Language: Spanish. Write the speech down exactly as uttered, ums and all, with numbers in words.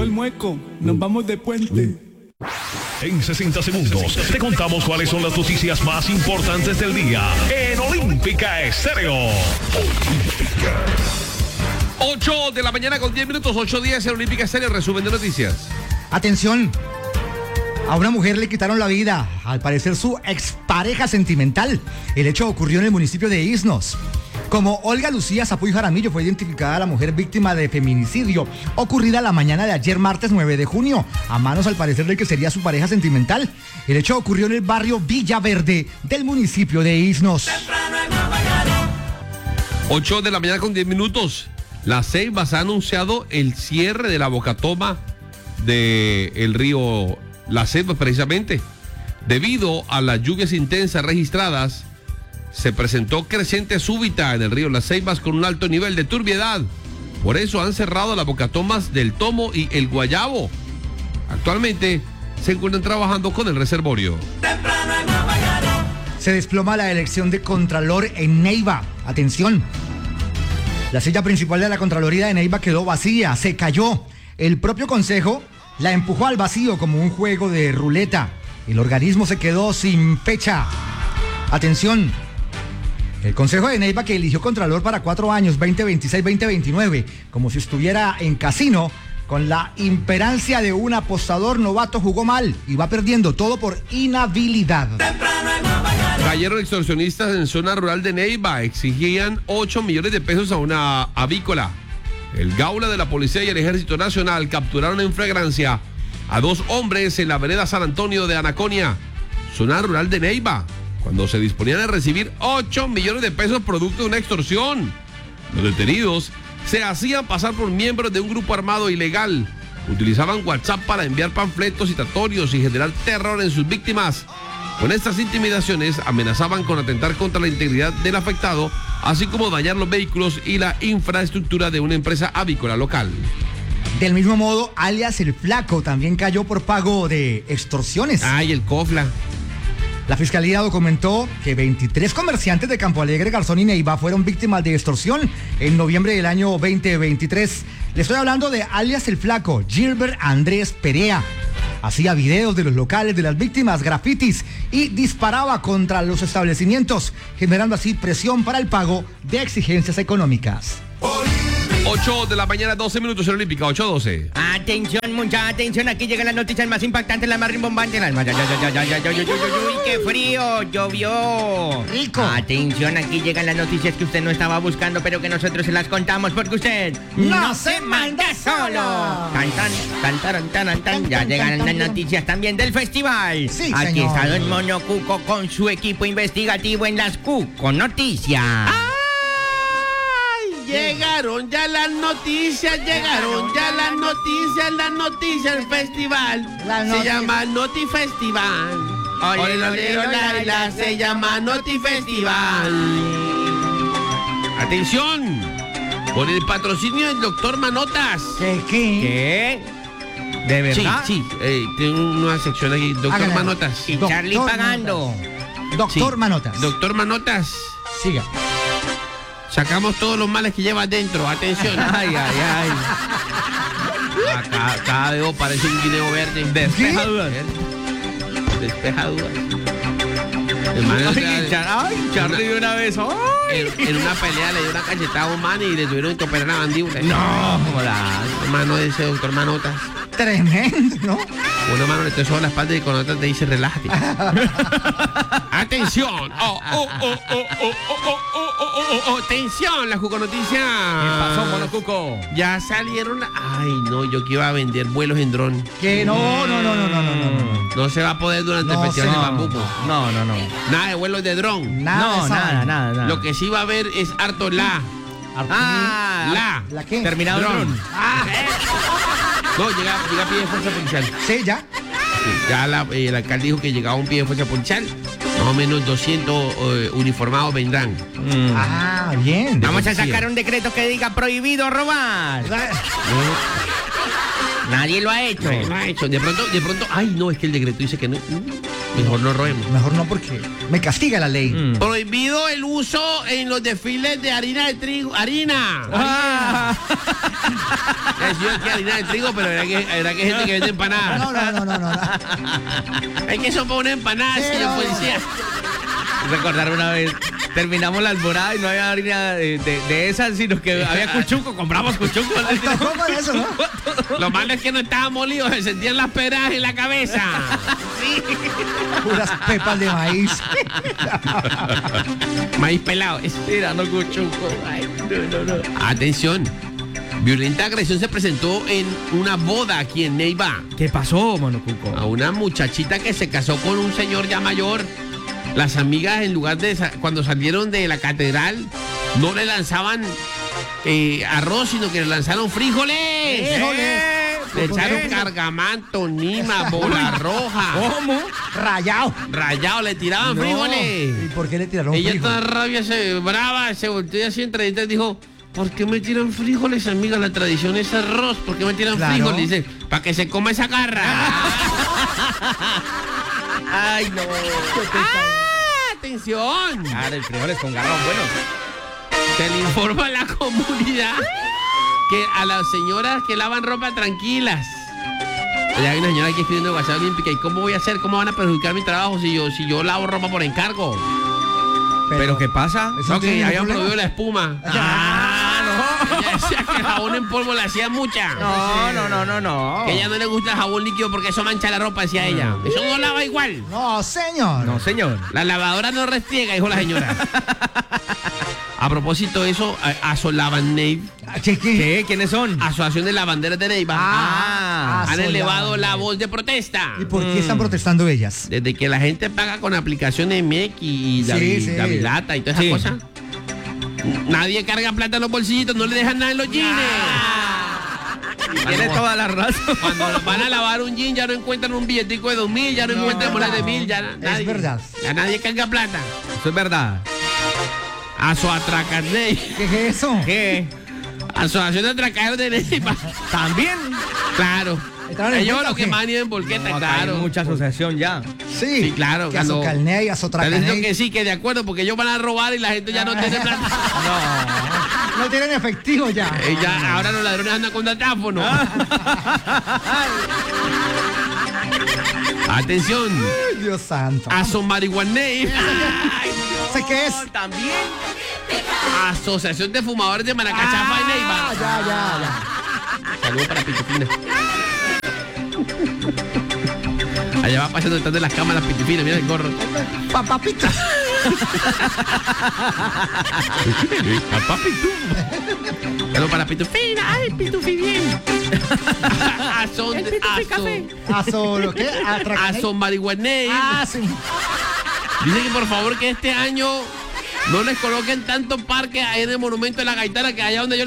el mueco, nos vamos de puente. En sesenta segundos te contamos cuáles son las noticias más importantes del día en Olímpica Estéreo. Olímpica. ocho de la mañana con diez minutos, ocho días en Olímpica Estéreo, resumen de noticias. Atención, a una mujer le quitaron la vida, al parecer su expareja sentimental. El hecho ocurrió en el municipio de Isnos. Como Olga Lucía Zapuy Jaramillo fue identificada la mujer víctima de feminicidio ocurrida la mañana de ayer martes nueve de junio, a manos al parecer de que sería su pareja sentimental. El hecho ocurrió en el barrio Villaverde del municipio de Isnos. ocho de la mañana con diez minutos. La Ceiba ha anunciado el cierre de la bocatoma del río La Ceiba precisamente. Debido a las lluvias intensas registradas, se presentó creciente súbita en el río Las Ceibas con un alto nivel de turbiedad. Por eso han cerrado las bocatomas del Tomo y el Guayabo. Actualmente se encuentran trabajando con el reservorio. Se desploma la elección de Contralor en Neiva. Atención. La silla principal de la Contraloría de Neiva quedó vacía, se cayó. El propio Consejo la empujó al vacío como un juego de ruleta. El organismo se quedó sin fecha. Atención. El Consejo de Neiva, que eligió Contralor para cuatro años, veinte veintiséis a veinte veintinueve, como si estuviera en casino, con la imperancia de un apostador novato, jugó mal y va perdiendo todo por inhabilidad. Cayeron extorsionistas en zona rural de Neiva, exigían ocho millones de pesos a una avícola. El Gaula de la Policía y el Ejército Nacional capturaron en flagrancia a dos hombres en la vereda San Antonio de Anaconia, zona rural de Neiva, cuando se disponían a recibir ocho millones de pesos producto de una extorsión. Los detenidos se hacían pasar por miembros de un grupo armado ilegal. Utilizaban WhatsApp para enviar panfletos citatorios y generar terror en sus víctimas. Con estas intimidaciones amenazaban con atentar contra la integridad del afectado, así como dañar los vehículos y la infraestructura de una empresa avícola local. Del mismo modo, alias El Flaco también cayó por pago de extorsiones. Ay, el Cofla. La Fiscalía documentó que veintitrés comerciantes de Campo Alegre, Garzón y Neiva fueron víctimas de extorsión en noviembre del año veinte veintitrés. Le estoy hablando de alias El Flaco, Gilbert Andrés Perea. Hacía videos de los locales de las víctimas, grafitis y disparaba contra los establecimientos, generando así presión para el pago de exigencias económicas. ocho de la mañana, doce minutos en Olímpica, ocho doce. Atención, mucha atención, aquí llegan las noticias más impactantes, las más rimbombantes, las más... ¡Ay, qué frío! ¡Llovió! ¡Rico! Atención, aquí llegan las noticias que usted no estaba buscando, pero que nosotros se las contamos porque usted ¡no se manda solo! Tan, tan, tan, tan, tan, tan. Ya llegan las noticias también del festival. Sí, aquí señor. está Don Mono Cuco con su equipo investigativo en las Cuco Noticias. Llegaron ya las noticias, llegaron ya las noticias, las noticias del festival. La Se noti- llama Noti Festival. Ole, Ole, ole, ole, Laila, se llama Noti Festival. Atención, con el patrocinio del doctor Manotas. ¿Qué? ¿Qué? ¿Qué? ¿De Sí, verdad? sí, eh, tengo una sección aquí, doctor Hágale. Manotas. Y Doctor Charlie pagando. Doctor Sí. Manotas. Doctor Manotas, Siga. sacamos todos los males que llevas dentro, atención. Ay, ay, ay. Acá, cada dedo parece un guineo verde. Despeja dudas. Despeja dudas. Hermano, o sea, Ay, Char- ay, Charlie de una vez. ¡Ay! en, en una pelea le dio una cachetada a un man y le tuvieron que operar la mandíbula. No, jodas. Hermano de ese doctor Manotas. Tremendo, ¿no? Una mano le te soba la espalda y con la otra te dice relájate. Atención. Oh, oh, oh, oh, oh, oh, oh, oh, oh, oh, oh, atención, la Cuco Noticia. ¿Qué pasó, Mono Cuco? Ya salieron. la- Ay, no, yo que iba a vender vuelos en dron. Que no, no, no, no, no, no, no, no. No se va a poder durante No, el festival de señor. Bambuco. No, no, no. Nada de vuelos de dron. Nada de No, esa nada, vaina. nada, nada. Lo que sí va a haber es harto la. Ah, La. ¿La qué? terminado el Dron. dron. No, llega, llega pie de fuerza policial. Sí, ya. Sí, ya la- eh, el alcalde dijo que llegaba un pie de fuerza policial. Más o menos doscientos eh, uniformados vendrán. Ah, bien. Vamos a policía. sacar un decreto que diga prohibido robar. Nadie lo ha hecho. No, no ha hecho. De pronto, de pronto, ay no, es que el decreto dice que no. Mejor no robemos. Mejor no porque me castiga la ley. Mm. Prohibido el uso en los desfiles de harina de trigo. ¡Harina! Ah. Yo aquí harina de trigo, pero era que, era que hay gente que vende empanadas. No, no, no, no, no. no. Hay que son para una empanada, Sí, señor no. policía. Recordar una vez, terminamos la alborada y no había harina de, de, de esas, sino que había cuchuco, compramos cuchuco. Tampoco de eso, ¿no? Lo malo es que no estaba molido, se sentían las peras en la cabeza. Puras pepas de maíz. Maíz pelado. Tirando cuchuco. Ay, no, no, no. Atención. Violenta agresión se presentó en una boda aquí en Neiva. ¿Qué pasó, Monocuco? A una muchachita que se casó con un señor ya mayor. Las amigas, en lugar de sa- cuando salieron de la catedral, no le lanzaban eh, arroz, sino que le lanzaron frijoles. Frijoles. Le ¿Por echaron qué? cargamanto, nima, bola roja, ¿Cómo? Rayado. rayado, le tiraban No. frijoles. ¿Y por qué le tiraron Ella frijoles? toda rabia, se, brava, se volteó y así entre dientes dijo: ¿por qué me tiran frijoles, amiga? La tradición es arroz. ¿Por qué me tiran Claro. frijoles? Dice: para que se coma esa garra. Ay, no. ¡Ah! ¡Atención! Claro, el frijoles con garrón, bueno. Se le informa a la comunidad que a las señoras que lavan ropa tranquilas. Allá hay una señora que escribiendo en WhatsApp Olímpica: ¿y cómo voy a hacer? ¿Cómo van a perjudicar mi trabajo si yo, si yo lavo ropa por encargo? ¿Pero qué pasa? Eso No, no tiene que ningún habían problema. prohibido la espuma. Ah, no. Ella decía que el jabón en polvo le hacía mucha. No, no, no, no, no. Que a ella no le gusta el jabón líquido porque eso mancha la ropa, decía ella. Eso no lava igual. No, señor. No, señor. La lavadora no restriega, dijo la señora. A propósito de eso, a- Asolavan Neiva, ¿Qué, qué? ¿Qué? ¿Quiénes son? Asociación de Lavanderas de Neiva, Ah, han Asolavan elevado la Neiva. voz de protesta. ¿Y por qué están protestando ellas? Desde que la gente paga con aplicaciones M X y Sí, Davi- sí. Davilata y todas esas Sí. cosas, nadie carga plata en los bolsillitos, no le dejan nada en los jeans. Tiene toda la razón. Cuando van a lavar un jean ya no encuentran un billetico de dos mil, ya no, No, encuentran monedas de no. mil, ya Es nadie, verdad. ya nadie carga plata. Eso es verdad. Asoatracaney, ¿Qué es eso? ¿Qué? Asociación de Atracaderos de Neiva. ¿También? Claro. ¿Entraron en Ellos cuenta lo o que qué? más en volqueta, No, acá hay claro. mucha asociación ya. Sí. Sí, claro, Que cuando- Azocalney, Están diciendo Azotracaney. que sí, que de acuerdo, porque ellos van a robar y la gente ya no tiene plata. No tienen efectivo ya. Eh, ya, ahora los ladrones andan con datáfono. Atención, Ay, Dios santo. Aso Marihuaney. ¿Sé qué es? ¿También? Asociación de Fumadores de Maracachafa y Neiva. Ah, ya, ya, ya. Saludos para Pitufina. Allá va pasando detrás de las cámaras Pitufina, mira el gorro. Papapito. Papá Pitufo. Saludos para Pitufina. Ay, Pitufi bien. Aso, aso, Aso, ¿lo qué? Atracaney. aso Marihuaney. Ah, sí. Dice que por favor que este año no les coloquen tanto parque ahí en el monumento de la Gaitana, que allá donde yo